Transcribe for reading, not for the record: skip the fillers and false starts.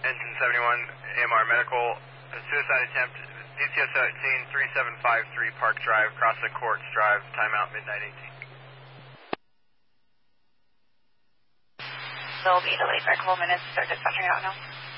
Engine 71, AMR Medical, suicide attempt, DCS scene 3753 Park Drive, Crossing Courts Drive, timeout midnight 18. They'll be delayed by a couple minutes. They're dispatching out now.